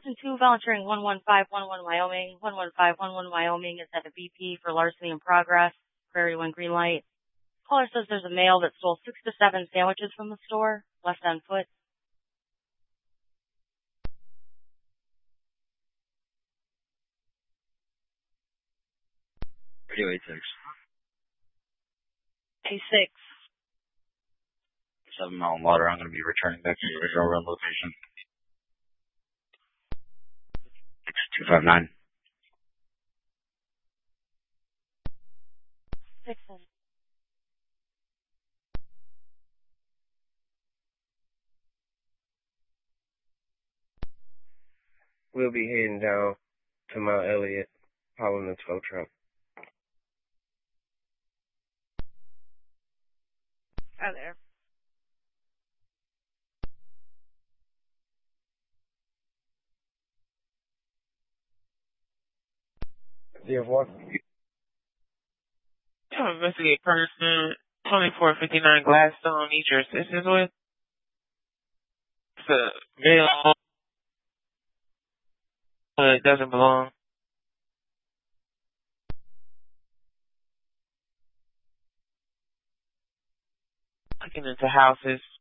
Boston 2, volunteering 11511 Wyoming. 11511 Wyoming is at a BP for larceny in progress. Prairie 1 green light. Caller says there's a male that stole 6 to 7 sandwiches from the store, left on foot. 3286. A6. 7 Mountain Water. I'm going to be returning back to the original run location. 6259. 6. We'll be heading down to Mount Elliott, following the tow truck. Hi there. Yeah, what? To investigate person 2459 Gladstone, need your assistance with? It's a male. It doesn't belong. Looking into houses.